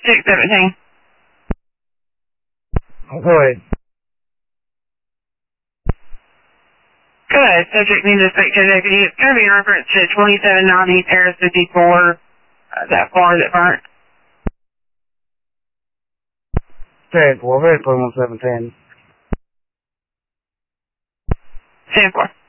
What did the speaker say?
617. Go ahead. Go ahead. Subject needs to speak to the deputy. It's going to be in reference to 2790 Paris 54. That floor that burnt. 10-4, very 21-7-10. 10-4.